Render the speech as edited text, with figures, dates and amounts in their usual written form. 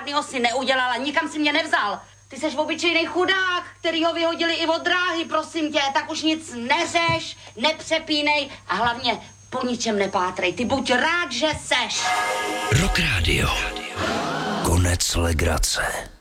žádnýho si neudělala, nikam si mě nevzal. Ty seš obyčejnej chudák, který ho vyhodili i od dráhy, prosím tě, tak už nic neřeš, nepřepínej a hlavně po ničem nepátrej. Ty buď rád, že seš. Rock Radio. Konec legrace.